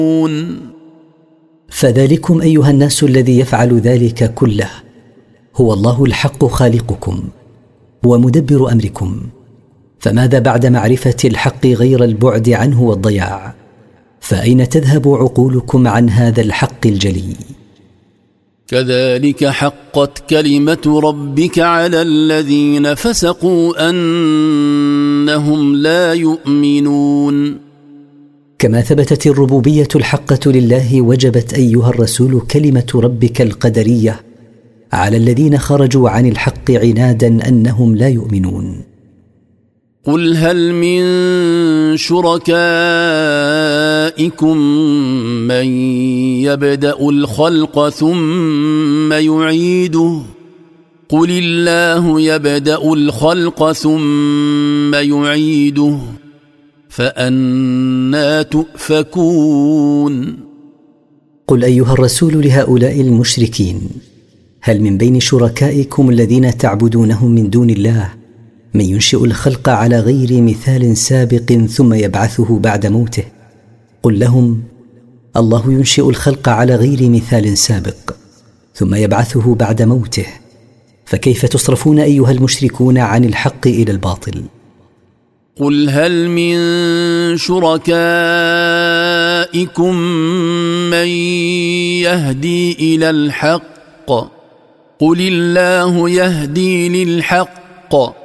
فذلكم أيها الناس الذي يفعل ذلك كله هو الله الحق خالقكم ومدبر أمركم، فماذا بعد معرفة الحق غير البعد عنه والضياع؟ فأين تذهب عقولكم عن هذا الحق الجلي؟ كذلك حقت كلمة ربك على الذين فسقوا أنهم لا يؤمنون. كما ثبتت الربوبية الحقة لله، وجبت أيها الرسول كلمة ربك القدرية على الذين خرجوا عن الحق عنادا أنهم لا يؤمنون. قل هل من شركائكم من يبدأ الخلق ثم يعيده قل الله يبدأ الخلق ثم يعيده فأنى تؤفكون. قل أيها الرسول لهؤلاء المشركين: هل من بين شركائكم الذين تعبدونهم من دون الله من ينشئ الخلق على غير مثال سابق ثم يبعثه بعد موته؟ قل لهم: الله ينشئ الخلق على غير مثال سابق ثم يبعثه بعد موته، فكيف تصرفون أيها المشركون عن الحق إلى الباطل؟ قل هل من شركائكم من يهدي إلى الحق قل الله يهدي للحق